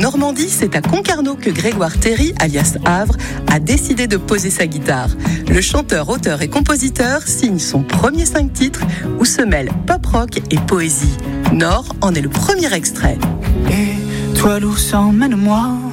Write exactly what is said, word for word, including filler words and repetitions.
Normandie, c'est à Concarneau que Grégoire Terry, alias Havre, a décidé de poser sa guitare. Le chanteur, auteur et compositeur signe son premier cinq titres où se mêlent pop rock et poésie. Nord en est le premier extrait. Et toi, l'ours, emmène-moi